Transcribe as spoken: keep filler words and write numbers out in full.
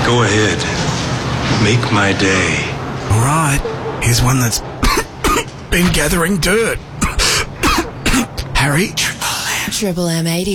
Go ahead. Make my day. All right. Here's one that's been gathering dirt. Harry? Triple M eighty.